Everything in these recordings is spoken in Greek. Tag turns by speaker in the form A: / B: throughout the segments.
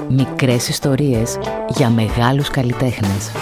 A: Μικρές ιστορίες για μεγάλους καλλιτέχνες.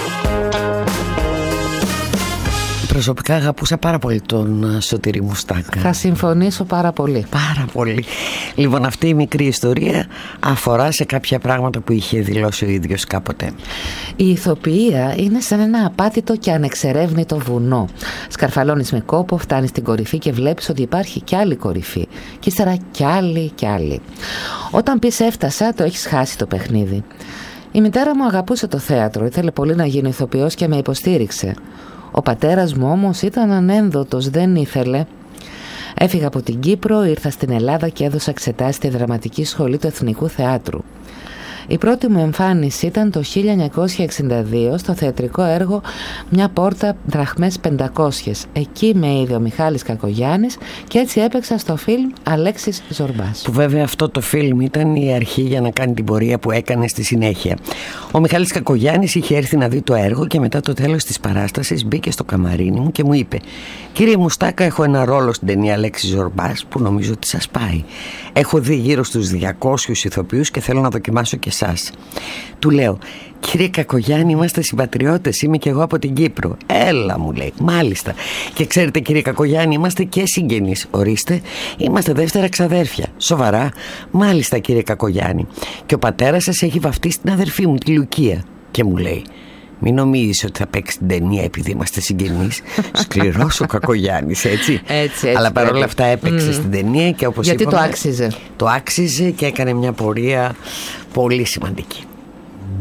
B: Προσωπικά αγαπούσα πάρα πολύ τον Σωτήρη Μουστάκα.
C: Θα συμφωνήσω πάρα πολύ.
B: Πάρα πολύ. Λοιπόν, αυτή η μικρή ιστορία αφορά σε κάποια πράγματα που είχε δηλώσει ο ίδιος κάποτε.
C: Η ηθοποιία είναι σαν ένα απάτητο και ανεξερεύνητο βουνό. Σκαρφαλώνεις με κόπο, φτάνεις στην κορυφή και βλέπεις ότι υπάρχει κι άλλη κορυφή. Και ύστερα κι άλλη κι άλλη. Όταν πεις έφτασα, το έχεις χάσει το παιχνίδι. Η μητέρα μου αγαπούσε το θέατρο, ήθελε πολύ να γίνει ηθοποιός και με υποστήριξε. Ο πατέρας μου όμως ήταν ανένδοτος, δεν ήθελε. Έφυγα από την Κύπρο, ήρθα στην Ελλάδα και έδωσα εξετάσεις στη Δραματική Σχολή του Εθνικού Θεάτρου. Η πρώτη μου εμφάνιση ήταν το 1962 στο θεατρικό έργο «Μια πόρτα δραχμές 500». Εκεί με είδε ο Μιχάλης Κακογιάννης και έτσι έπαιξα στο φιλμ Αλέξης Ζορμπάς.
B: Που βέβαια αυτό το φιλμ ήταν η αρχή για να κάνει την πορεία που έκανε στη συνέχεια. Ο Μιχάλης Κακογιάννης είχε έρθει να δει το έργο και μετά το τέλος της παράστασης μπήκε στο καμαρίνι μου και μου είπε: «Κύριε Μουστάκα, έχω ένα ρόλο στην ταινία Αλέξης Ζορμπάς που νομίζω ότι σας πάει. Έχω δει γύρω στους 200 ηθοποιούς και θέλω να δοκιμάσω και εσάς». Του λέω: «Κύριε Κακογιάννη, είμαστε συμπατριώτες, είμαι και εγώ από την Κύπρο». «Έλα», μου λέει. «Μάλιστα. Και ξέρετε, κύριε Κακογιάννη, είμαστε και συγγενείς». «Ορίστε». «Είμαστε δεύτερα ξαδέρφια». «Σοβαρά?» «Μάλιστα, κύριε Κακογιάννη. Και ο πατέρας σας έχει βαφτίσει την αδερφή μου, τη Λουκία». Και μου λέει: «Μην νομίζεις ότι θα παίξει την ταινία επειδή είμαστε συγγενείς». Σκληρός ο Κακογιάννης, έτσι.
C: Έτσι,
B: αλλά παρόλα αυτά έπαιξε στην ταινία και όπως
C: γιατί
B: είπαμε,
C: το άξιζε.
B: Το άξιζε και έκανε μια πορεία πολύ σημαντική.